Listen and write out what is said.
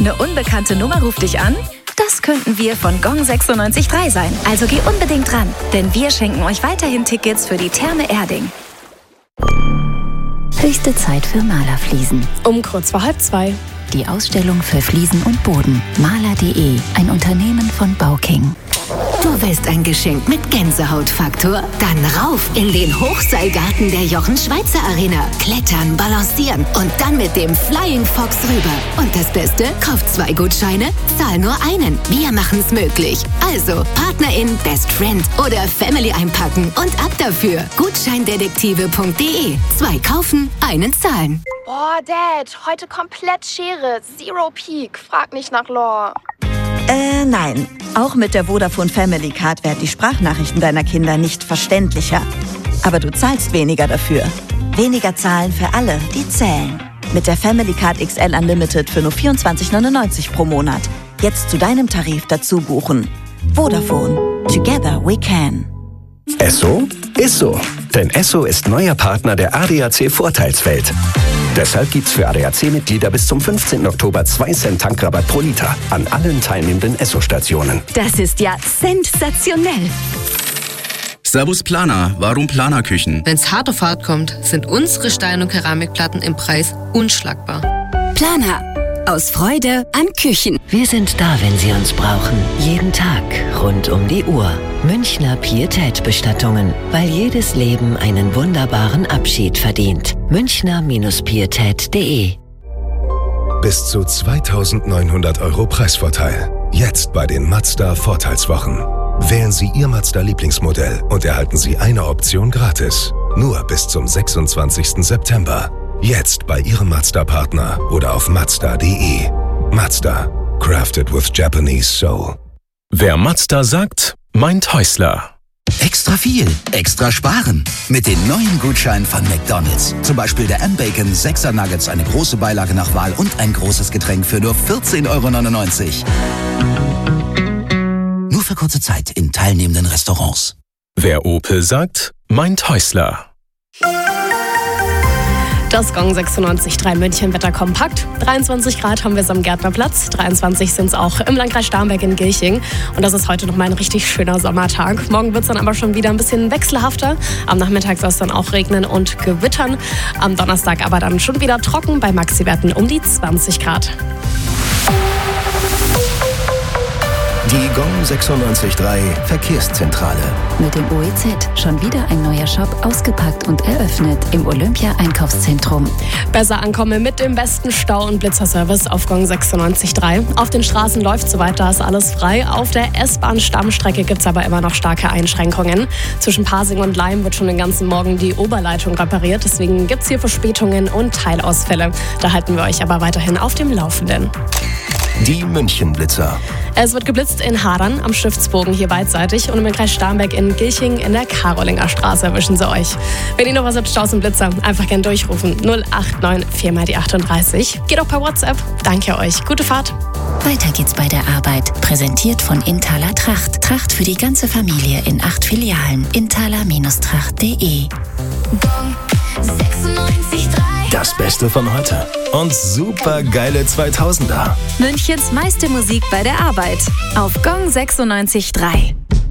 Eine unbekannte Nummer ruft dich an? Das könnten wir von Gong 96.3 sein. Also geh unbedingt dran, denn wir schenken euch weiterhin Tickets für die Therme Erding. Höchste Zeit für Malerfliesen. Um kurz vor 1:30. Die Ausstellung für Fliesen und Boden. Maler.de, ein Unternehmen von Bauking. Du willst ein Geschenk mit Gänsehautfaktor? Dann rauf in den Hochseilgarten der Jochen-Schweizer-Arena. Klettern, balancieren und dann mit dem Flying Fox rüber. Und das Beste? Kauf 2 Gutscheine, zahl nur einen. Wir machen's möglich. Also, Partnerin, Best Friend oder Family einpacken und ab dafür. Gutscheindetektive.de. 2 kaufen, einen zahlen. Boah, Dad, heute komplett Schere. Zero Peak. Frag nicht nach Lore. Nein. Auch mit der Vodafone Family Card werden die Sprachnachrichten deiner Kinder nicht verständlicher. Aber du zahlst weniger dafür. Weniger zahlen für alle, die zählen. Mit der Family Card XL Unlimited für nur 24,99 pro Monat. Jetzt zu deinem Tarif dazu buchen. Vodafone. Together we can. Esso ist so. Denn Esso ist neuer Partner der ADAC Vorteilswelt. Deshalb gibt's für ADAC-Mitglieder bis zum 15. Oktober 2 Cent Tankrabatt pro Liter an allen teilnehmenden Esso-Stationen. Das ist ja sensationell. Servus Planer, warum Planerküchen? Wenn's hart auf hart kommt, sind unsere Stein- und Keramikplatten im Preis unschlagbar. Planer. Aus Freude an Küchen. Wir sind da, wenn Sie uns brauchen. Jeden Tag, rund um die Uhr. Münchner Pietät-Bestattungen. Weil jedes Leben einen wunderbaren Abschied verdient. Münchner-Pietät.de. Bis zu 2.900 € Preisvorteil. Jetzt bei den Mazda Vorteilswochen. Wählen Sie Ihr Mazda-Lieblingsmodell und erhalten Sie eine Option gratis. Nur bis zum 26. September. Jetzt bei Ihrem Mazda-Partner oder auf Mazda.de. Mazda. Crafted with Japanese Soul. Wer Mazda sagt, meint Häusler. Extra viel, extra sparen. Mit den neuen Gutscheinen von McDonald's. Zum Beispiel der M-Bacon 6er Nuggets, eine große Beilage nach Wahl und ein großes Getränk für nur 14,99 €. Nur für kurze Zeit in teilnehmenden Restaurants. Wer Opel sagt, meint Häusler. Das Gong 96.3 München Wetter kompakt. 23 Grad haben wir es am Gärtnerplatz. 23 sind es auch im Landkreis Starnberg in Gilching. Und das ist heute nochmal ein richtig schöner Sommertag. Morgen wird es dann aber schon wieder ein bisschen wechselhafter. Am Nachmittag soll es dann auch regnen und gewittern. Am Donnerstag aber dann schon wieder trocken bei Maxi-Werten um die 20 Grad. Die Gong 96.3 Verkehrszentrale. Mit dem OEZ schon wieder ein neuer Shop ausgepackt und eröffnet im Olympia-Einkaufszentrum. Besser ankommen mit dem besten Stau- und Blitzerservice auf Gong 96.3. Auf den Straßen läuft soweit, da ist alles frei. Auf der S-Bahn-Stammstrecke gibt es aber immer noch starke Einschränkungen. Zwischen Pasing und Laim wird schon den ganzen Morgen die Oberleitung repariert. Deswegen gibt es hier Verspätungen und Teilausfälle. Da halten wir euch aber weiterhin auf dem Laufenden. Die München-Blitzer. Es wird geblitzt in Hadern am Stiftsbogen hier beidseitig und im Kreis Starnberg in Gilching in der Karolinger Straße erwischen sie euch. Wenn ihr noch was habt, Staus und Blitzer, einfach gern durchrufen. 089 4 die 38. Geht auch per WhatsApp. Danke euch. Gute Fahrt. Weiter geht's bei der Arbeit. Präsentiert von Inthaler Tracht. Tracht für die ganze Familie in 8 Filialen. Inthaler-Tracht.de. Das Beste von heute. Und super geile 2000er. Münchens meiste Musik bei der Arbeit. Auf Gong 96.3.